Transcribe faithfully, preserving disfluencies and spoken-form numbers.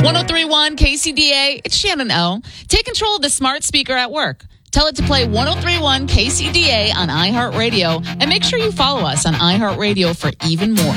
ten thirty-one K C D A, it's Shannon O. Take control of the smart speaker at work. Tell it to play ten thirty-one K C D A on iHeartRadio, and make sure you follow us on iHeartRadio for even more.